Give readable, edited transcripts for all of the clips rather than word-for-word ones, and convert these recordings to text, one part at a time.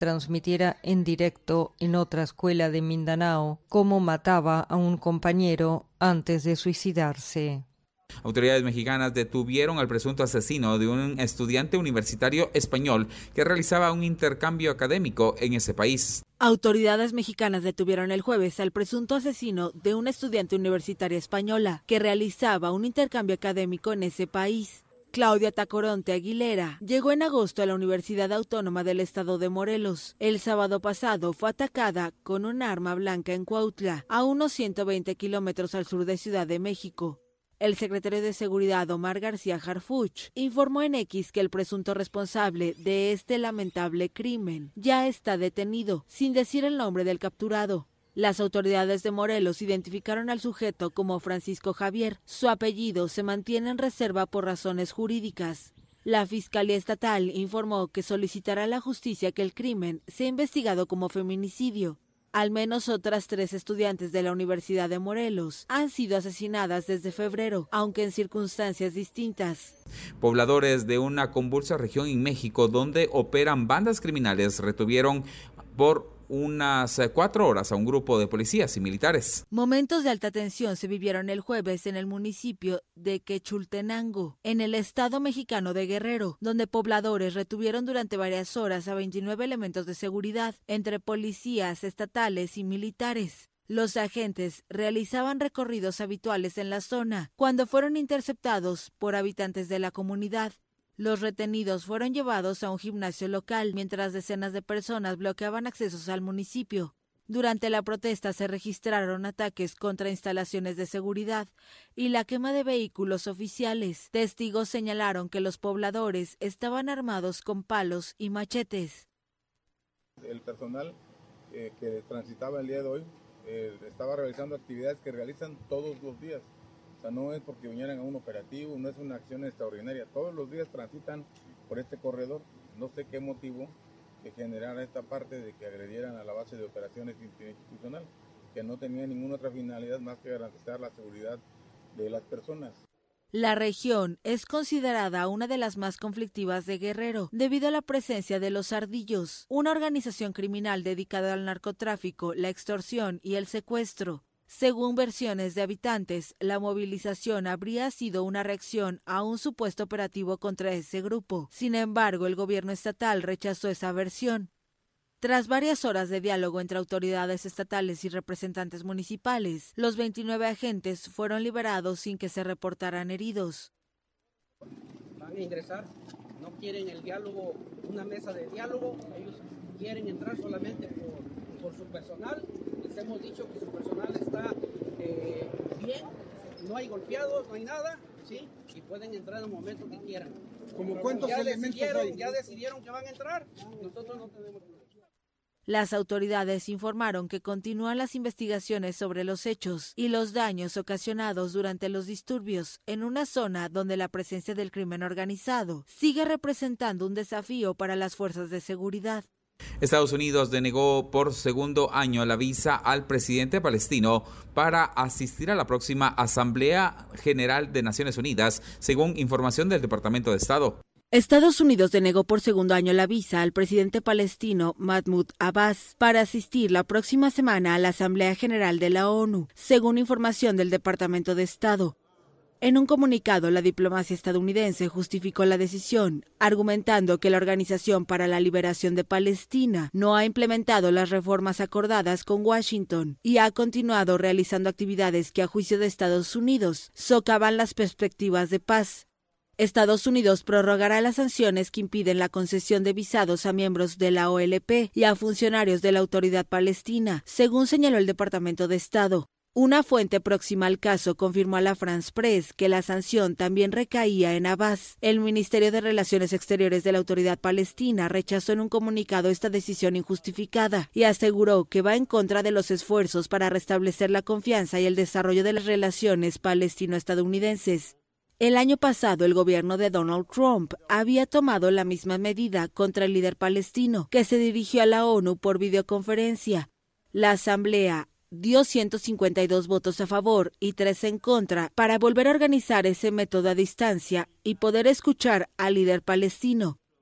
transmitiera en directo en otra escuela de Mindanao cómo mataba a un compañero antes de suicidarse. Autoridades mexicanas detuvieron al presunto asesino de un estudiante universitario español que realizaba un intercambio académico en ese país. Autoridades mexicanas detuvieron el jueves al presunto asesino de una estudiante universitaria española que realizaba un intercambio académico en ese país. Claudia Tacoronte Aguilera llegó en agosto a la Universidad Autónoma del Estado de Morelos. El sábado pasado fue atacada con un arma blanca en Cuautla, a unos 120 kilómetros al sur de Ciudad de México. El secretario de Seguridad, Omar García Harfuch, informó en X que el presunto responsable de este lamentable crimen ya está detenido, sin decir el nombre del capturado. Las autoridades de Morelos identificaron al sujeto como Francisco Javier. Su apellido se mantiene en reserva por razones jurídicas. La Fiscalía Estatal informó que solicitará a la justicia que el crimen sea investigado como feminicidio. Al menos otras 3 estudiantes de la Universidad de Morelos han sido asesinadas desde febrero, aunque en circunstancias distintas. Pobladores de una convulsa región en México donde operan bandas criminales retuvieron por unas 4 horas a un grupo de policías y militares. Momentos de alta tensión se vivieron el jueves en el municipio de Quechultenango, en el estado mexicano de Guerrero, donde pobladores retuvieron durante varias horas a 29 elementos de seguridad, entre policías estatales y militares. Los agentes realizaban recorridos habituales en la zona cuando fueron interceptados por habitantes de la comunidad. Los retenidos fueron llevados a un gimnasio local, mientras decenas de personas bloqueaban accesos al municipio. Durante la protesta se registraron ataques contra instalaciones de seguridad y la quema de vehículos oficiales. Testigos señalaron que los pobladores estaban armados con palos y machetes. El personal que transitaba el día de hoy estaba realizando actividades que realizan todos los días. O sea, no es porque vinieran a un operativo, no es una acción extraordinaria. Todos los días transitan por este corredor. No sé qué motivo que generara esta parte de que agredieran a la base de operaciones institucional, que no tenía ninguna otra finalidad más que garantizar la seguridad de las personas. La región es considerada una de las más conflictivas de Guerrero, debido a la presencia de los Ardillos, una organización criminal dedicada al narcotráfico, la extorsión y el secuestro. Según versiones de habitantes, la movilización habría sido una reacción a un supuesto operativo contra ese grupo. Sin embargo, el gobierno estatal rechazó esa versión. Tras varias horas de diálogo entre autoridades estatales y representantes municipales, los 29 agentes fueron liberados sin que se reportaran heridos. Van a ingresar, no quieren el diálogo, una mesa de diálogo, ellos quieren entrar solamente por su personal. Les hemos dicho que su personal está bien, no hay golpeados, no hay nada, ¿sí? Y pueden entrar en el momento que quieran. ¿Cómo cuántos elementos hay? Ya decidieron que van a entrar, nosotros no tenemos problema. Las autoridades informaron que continúan las investigaciones sobre los hechos y los daños ocasionados durante los disturbios en una zona donde la presencia del crimen organizado sigue representando un desafío para las fuerzas de seguridad. Estados Unidos denegó por segundo año la visa al presidente palestino para asistir a la próxima Asamblea General de Naciones Unidas, según información del Departamento de Estado. Estados Unidos denegó por segundo año la visa al presidente palestino Mahmoud Abbas para asistir la próxima semana a la Asamblea General de la ONU, según información del Departamento de Estado. En un comunicado, la diplomacia estadounidense justificó la decisión, argumentando que la Organización para la Liberación de Palestina no ha implementado las reformas acordadas con Washington y ha continuado realizando actividades que, a juicio de Estados Unidos, socavan las perspectivas de paz. Estados Unidos prorrogará las sanciones que impiden la concesión de visados a miembros de la OLP y a funcionarios de la Autoridad Palestina, según señaló el Departamento de Estado. Una fuente próxima al caso confirmó a la France Press que la sanción también recaía en Abbas. El Ministerio de Relaciones Exteriores de la Autoridad Palestina rechazó en un comunicado esta decisión injustificada y aseguró que va en contra de los esfuerzos para restablecer la confianza y el desarrollo de las relaciones palestino-estadounidenses. El año pasado, el gobierno de Donald Trump había tomado la misma medida contra el líder palestino, que se dirigió a la ONU por videoconferencia. La Asamblea dio 152 votos a favor y 3 en contra para volver a organizar ese método a distancia y poder escuchar al líder palestino.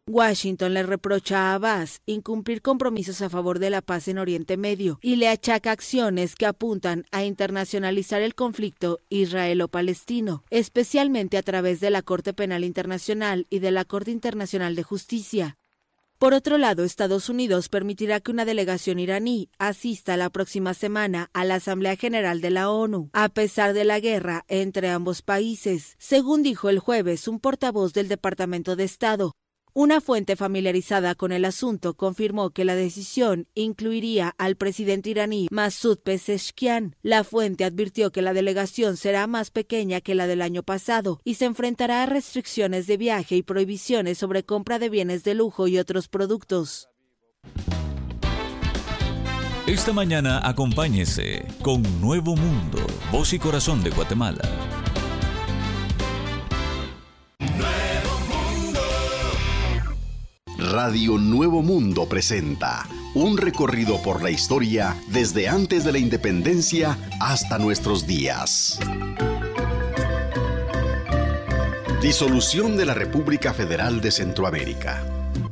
Washington le reprocha a Abbas incumplir compromisos a favor de la paz en Oriente Medio y le achaca acciones que apuntan a internacionalizar el conflicto israelo-palestino, especialmente a través de la Corte Penal Internacional y de la Corte Internacional de Justicia. Por otro lado, Estados Unidos permitirá que una delegación iraní asista la próxima semana a la Asamblea General de la ONU, a pesar de la guerra entre ambos países, según dijo el jueves un portavoz del Departamento de Estado. Una fuente familiarizada con el asunto confirmó que la decisión incluiría al presidente iraní Masoud Pezeshkian. La fuente advirtió que la delegación será más pequeña que la del año pasado y se enfrentará a restricciones de viaje y prohibiciones sobre compra de bienes de lujo y otros productos. Esta mañana acompáñese con Nuevo Mundo, voz y corazón de Guatemala. Radio Nuevo Mundo presenta un recorrido por la historia desde antes de la independencia hasta nuestros días. Disolución de la República Federal de Centroamérica.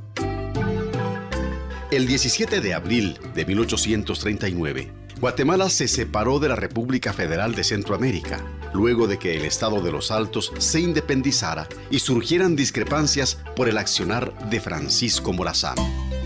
El 17 de abril de 1839, Guatemala se separó de la República Federal de Centroamérica, luego de que el Estado de los Altos se independizara y surgieran discrepancias por el accionar de Francisco Morazán.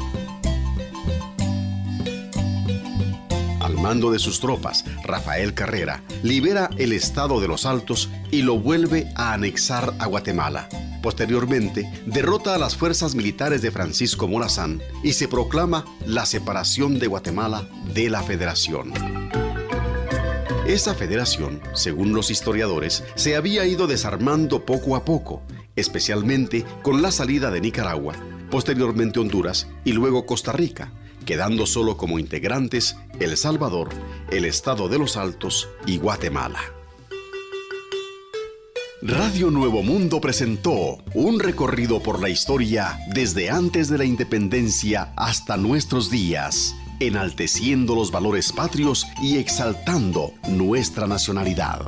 Al mando de sus tropas, Rafael Carrera libera el Estado de los Altos y lo vuelve a anexar a Guatemala. Posteriormente, derrota a las fuerzas militares de Francisco Morazán y se proclama la separación de Guatemala de la Federación. Esa federación, según los historiadores, se había ido desarmando poco a poco, especialmente con la salida de Nicaragua, posteriormente Honduras y luego Costa Rica, quedando solo como integrantes El Salvador, el Estado de los Altos y Guatemala. Radio Nuevo Mundo presentó un recorrido por la historia desde antes de la independencia hasta nuestros días, enalteciendo los valores patrios y exaltando nuestra nacionalidad.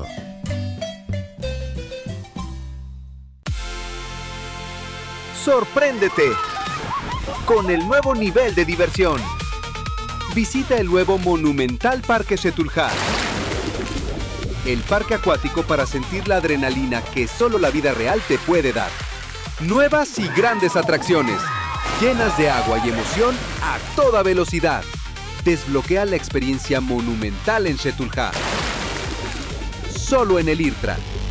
Sorpréndete con el nuevo nivel de diversión. Visita el nuevo Monumental Parque Xetulhá, el parque acuático para sentir la adrenalina que solo la vida real te puede dar. Nuevas y grandes atracciones, llenas de agua y emoción a toda velocidad. Desbloquea la experiencia monumental en Xetulhá. Solo en el IRTRA.